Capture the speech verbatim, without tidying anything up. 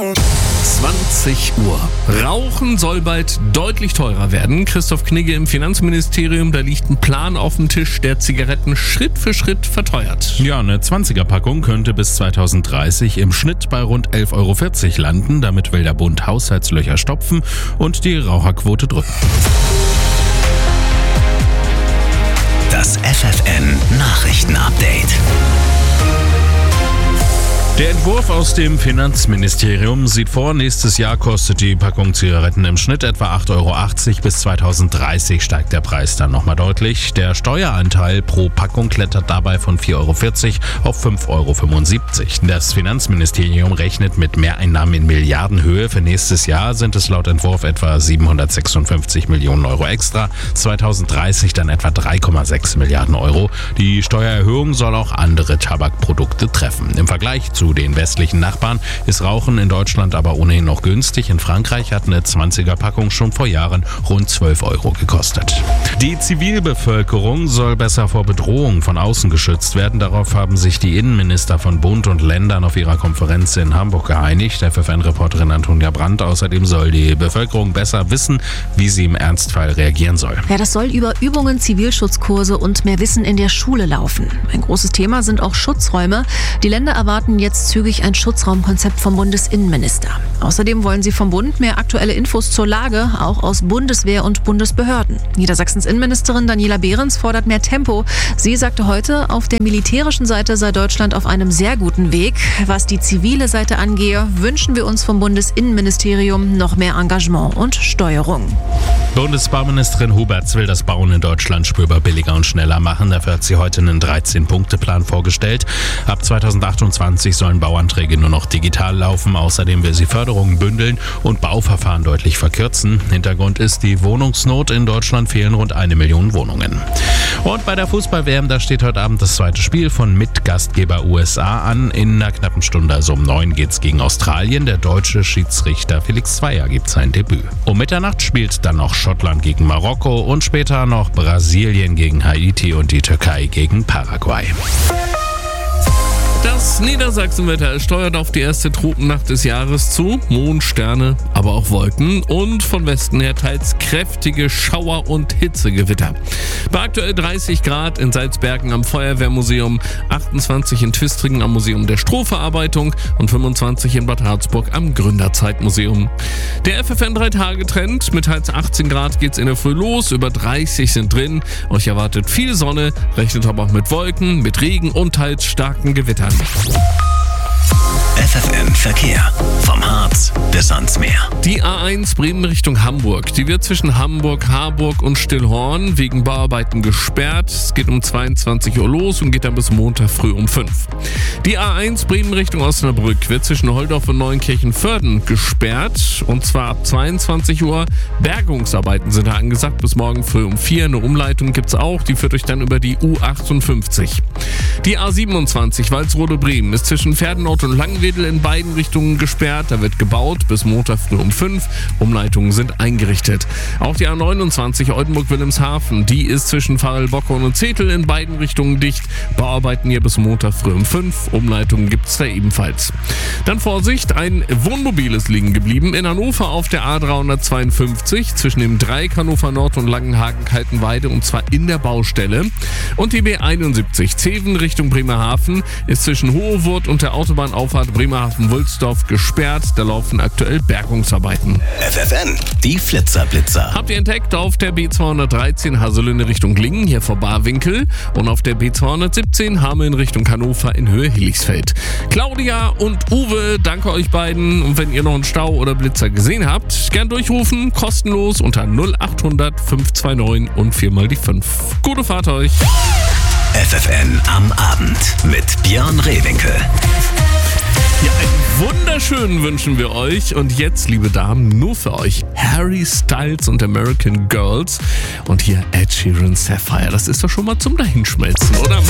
zwanzig Uhr. Rauchen soll bald deutlich teurer werden. Christoph Knigge im Finanzministerium, da liegt ein Plan auf dem Tisch, der Zigaretten Schritt für Schritt verteuert. Ja, eine zwanziger-Packung könnte bis zweitausenddreißig im Schnitt bei rund elf Euro vierzig landen. Damit will der Bund Haushaltslöcher stopfen und die Raucherquote drücken. Das F F N Nachrichtenupdate. Der Entwurf aus dem Finanzministerium sieht vor, nächstes Jahr kostet die Packung Zigaretten im Schnitt etwa acht Euro achtzig. Bis zweitausenddreißig steigt der Preis dann nochmal deutlich. Der Steueranteil pro Packung klettert dabei von vier Euro vierzig auf fünf Euro fünfundsiebzig. Das Finanzministerium rechnet mit Mehreinnahmen in Milliardenhöhe. Für nächstes Jahr sind es laut Entwurf etwa siebenhundertsechsundfünfzig Millionen Euro extra. zweitausenddreißig dann etwa drei Komma sechs Milliarden Euro. Die Steuererhöhung soll auch andere Tabakprodukte treffen. Im Vergleich zu Zu den westlichen Nachbarn ist Rauchen in Deutschland aber ohnehin noch günstig. In Frankreich hat eine zwanziger-Packung schon vor Jahren rund zwölf Euro gekostet. Die Zivilbevölkerung soll besser vor Bedrohung von außen geschützt werden. Darauf haben sich die Innenminister von Bund und Ländern auf ihrer Konferenz in Hamburg geeinigt. F F N-Reporterin Antonia Brandt. Außerdem soll die Bevölkerung besser wissen, wie sie im Ernstfall reagieren soll. Ja, das soll über Übungen, Zivilschutzkurse und mehr Wissen in der Schule laufen. Ein großes Thema sind auch Schutzräume. Die Länder erwarten jetzt zügig ein Schutzraumkonzept vom Bundesinnenminister. Außerdem wollen sie vom Bund mehr aktuelle Infos zur Lage, auch aus Bundeswehr und Bundesbehörden. Niedersachsens Innenministerin Daniela Behrens fordert mehr Tempo. Sie sagte heute, auf der militärischen Seite sei Deutschland auf einem sehr guten Weg. Was die zivile Seite angehe, wünschen wir uns vom Bundesinnenministerium noch mehr Engagement und Steuerung. Bundesbauministerin Huberts will das Bauen in Deutschland spürbar billiger und schneller machen. Dafür hat sie heute einen dreizehn-Punkte-Plan vorgestellt. Ab zweitausendachtundzwanzig sollen Bauanträge nur noch digital laufen. Außerdem will sie Förderungen bündeln und Bauverfahren deutlich verkürzen. Hintergrund ist die Wohnungsnot. In Deutschland fehlen rund eine Million Wohnungen. Und bei der Fußball-W M, da steht heute Abend das zweite Spiel von Mitgastgeber U S A an. In einer knappen Stunde, also um neun, geht's gegen Australien. Der deutsche Schiedsrichter Felix Zweier gibt sein Debüt. Um Mitternacht spielt dann noch Schottland gegen Marokko und später noch Brasilien gegen Haiti und die Türkei gegen Paraguay. Das Niedersachsenwetter steuert auf die erste Tropennacht des Jahres zu. Mond, Sterne, aber auch Wolken und von Westen her teils kräftige Schauer- und Hitzegewitter. Bei aktuell dreißig Grad in Salzbergen am Feuerwehrmuseum, achtundzwanzig in Twistringen am Museum der Strohverarbeitung und fünfundzwanzig in Bad Harzburg am Gründerzeitmuseum. Der F F N drei Tage Trend. Mit teils achtzehn Grad geht's in der Früh los, über dreißig sind drin. Euch erwartet viel Sonne, rechnet aber auch mit Wolken, mit Regen und teils starken Gewittern. F F N Verkehr. Vom Harz bis ans Meer. Die A eins Bremen Richtung Hamburg. Die wird zwischen Hamburg, Harburg und Stillhorn wegen Bauarbeiten gesperrt. Es geht um zweiundzwanzig Uhr los und geht dann bis Montag früh um fünf. Die A eins Bremen Richtung Osnabrück wird zwischen Holdorf und Neunkirchen-Vörden gesperrt. Und zwar ab zweiundzwanzig Uhr. Bergungsarbeiten sind da angesagt bis morgen früh um vier. Eine Umleitung gibt's auch. Die führt euch dann über die U achtundfünfzig. Die A siebenundzwanzig Walsrode-Bremen ist zwischen Pferdenort und Langwedel in beiden Richtungen gesperrt. Da wird gebaut bis Montag früh um fünf. Umleitungen sind eingerichtet. Auch die A neunundzwanzig Oldenburg-Wilhelmshaven, die ist zwischen Farel-Bockhorn und Zetel in beiden Richtungen dicht. Bauarbeiten hier bis Montag früh um fünf. Umleitungen gibt es da ebenfalls. Dann Vorsicht, ein Wohnmobil ist liegen geblieben in Hannover auf der A dreihundertzweiundfünfzig zwischen dem Dreieck Hannover Nord und Langenhagen-Kaltenweide und zwar in der Baustelle. Und die B einundsiebzig Zeven Richtung Bremerhaven ist zwischen Hohewurt und der Autobahnauffahrt Bremerhaven-Wulsdorf gesperrt. Da laufen aktuell Bergungsarbeiten. F F N, die Flitzerblitzer. Habt ihr entdeckt auf der B zweihundertdreizehn Haselünne Richtung Lingen, hier vor Barwinkel. Und auf der B zweihundertsiebzehn Hameln Richtung Hannover in Höhe Hilligsfeld. Claudia und Uwe, danke euch beiden. Und wenn ihr noch einen Stau oder Blitzer gesehen habt, gern durchrufen. Kostenlos unter null achthundert fünf zwei neun und viermal die fünf. Gute Fahrt euch. F F N am Abend mit Björn Rehwinkel. Ja, einen wunderschönen wünschen wir euch. Und jetzt, liebe Damen, nur für euch Harry Styles und American Girls. Und hier Ed Sheeran Sapphire. Das ist doch schon mal zum Dahinschmelzen, oder?